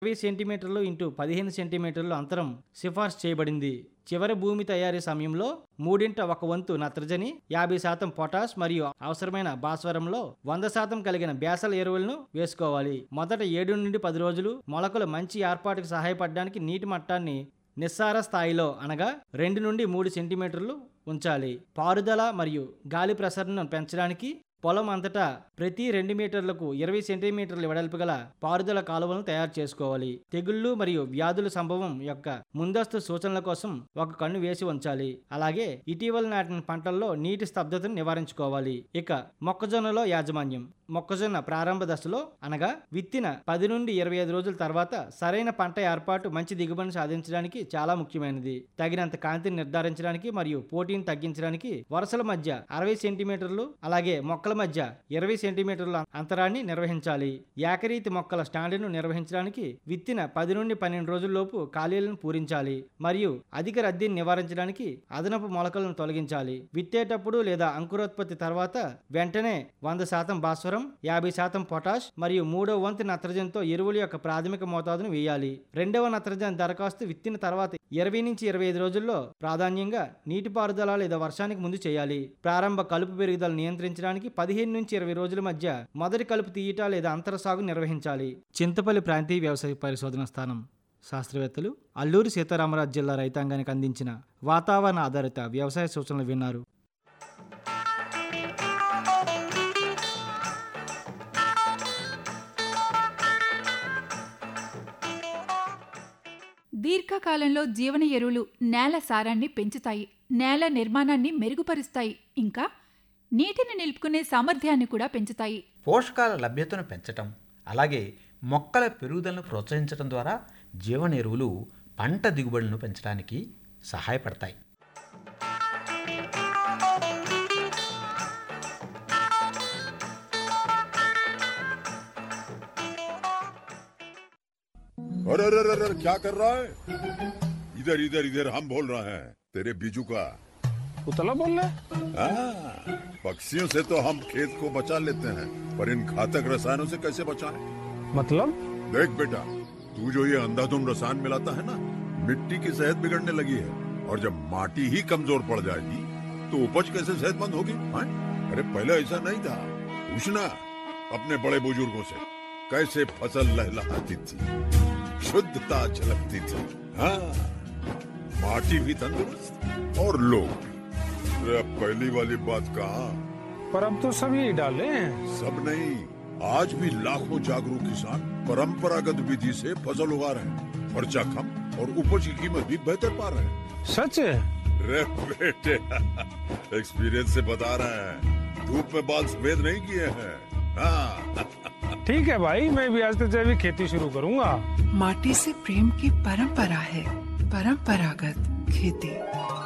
20 సెంటీమీటర్లు ఇంటూ 15 సెంటీమీటర్లు అంతరం సిఫార్సు చేయబడింది. చివరి భూమి తయారీ సమయంలో 1/3 నత్రజని, 50% పొటాష్ మరియు అవసరమైన భాస్వరంలో 100% కలిగిన బేసల్ ఎరువులను వేసుకోవాలి. మొదట 7 నుండి 10 రోజులు మొలకలు మంచి ఏర్పాటుకు సహాయపడడానికి నీటి మట్టాన్ని నిస్సార స్థాయిలో అనగా 2 నుండి 3 సెంటీమీటర్లు ఉంచాలి. పారుదల మరియు గాలి ప్రసరణను పెంచడానికి పొలం అంతటా ప్రతి 2 మీటర్లకు 20 సెంటీమీటర్ల వెడల్పు గల పారుదల కాలువలను తయారు చేసుకోవాలి. తెగుళ్లు మరియు వ్యాధుల సంభవం యొక్క ముందస్తు సూచనల కోసం ఒక కన్ను వేసి ఉంచాలి. అలాగే ఇటీవల నాటిన పంటల్లో నీటి స్తబ్దతను నివారించుకోవాలి. ఇక మొక్కజొన్నలో యాజమాన్యం. మొక్కజొన్న ప్రారంభ దశలో అనగా విత్తిన 10 నుండి 25 రోజుల తర్వాత సరైన పంట ఏర్పాటు మంచి దిగుబడిని సాధించడానికి చాలా ముఖ్యమైనది. తగినంత కాంతిని నిర్ధారించడానికి మరియు పోటీని తగ్గించడానికి వరుసల మధ్య 60 సెంటీమీటర్లు అలాగే మొక్కల మధ్య 20 సెంటీమీటర్ల అంతరాన్ని నిర్వహించాలి. ఏకరీతి మొక్కల స్టాండ్ను నిర్వహించడానికి విత్తిన 10 నుండి 12 రోజుల్లోపు ఖాళీలను పూరించాలి మరియు అధిక రద్దీని నివారించడానికి అదనపు మొలకలను తొలగించాలి. విత్తేటప్పుడు లేదా అంకురోత్పత్తి తర్వాత వెంటనే 100% భాస్వరం, 50% పొటాష్ మరియు 3వ వంతు నత్రజనితో ఎరువుల యొక్క ప్రాథమిక మోతాదును వేయాలి. 2వ నత్రజని దరఖాస్తు విత్తిన తర్వాత 20 నుంచి 25 రోజుల్లో ప్రాధాన్యంగా నీటిపారుదల లేదా వర్షానికి ముందు చేయాలి. ప్రారంభ కలుపు పెరుగుదల నియంత్రించడానికి 15 నుంచి 20 రోజుల మధ్య మొదటి కలుపు తీయట లేదా అంతర సాగు నిర్వహించాలి. చింతపల్లి ప్రాంతీయ వ్యవసాయ పరిశోధన స్థానం శాస్త్రవేత్తలు అల్లూరి సీతారామరాజు జిల్లా రైతాంగానికి అందించిన వాతావరణ ఆధారిత వ్యవసాయ సూచనలు విన్నారు. దీర్ఘకాలంలో జీవన ఎరువులు నేల సారాన్ని పెంచుతాయి, నేల నిర్మాణాన్ని మెరుగుపరుస్తాయి, ఇంకా నీటిని నిలుపుకునే సామర్థ్యాన్ని కూడా పెంచుతాయి. పోషకాల లభ్యతను పెంచటం అలాగే మొక్కల పెరుగుదలను ప్రోత్సహించడం ద్వారా జీవన ఎరువులు పంట దిగుబడులను పెంచడానికి సహాయపడతాయి. अरे अरे अरे अरे क्या कर रहा है? इधर इधर इधर हम बोल रहे हैं तेरे बीजू का। उतला बोल रहा है? पक्षियों से तो हम खेत को बचा लेते हैं, पर इन घातक रसायनों से कैसे बचाएं? मतलब? देख बेटा, तू जो ये अंधाधुंध रसायन मिलाता है ना, मिट्टी की सेहत बिगड़ने लगी है और जब माटी ही कमजोर पड़ जाएगी तो उपज कैसे सेहतमंद होगी? अरे पहले ऐसा नहीं था। पूछना अपने बड़े बुजुर्गों से कैसे फसल लहलहाती थी, शुद्धता झलकती थी। हाँ, माटी भी तंदुरुस्त और लोग भी। अब पहली वाली बात कहाँ? पर अब तो सभी डाले हैं। सब नहीं, आज भी लाखों जागरूक किसान परंपरागत विधि से फसल उगा रहे हैं। खर्चा कम और उपज की कीमत भी बेहतर पा रहे हैं। सच है? रे बेटे, एक्सपीरियंस से बता रहे हैं, धूप में बाल सफेद नहीं किए हैं। हाँ। ठीक है भाई, मैं भी आज से जैविक खेती शुरू करूंगा। माटी से प्रेम की परंपरा है, परंपरागत खेती।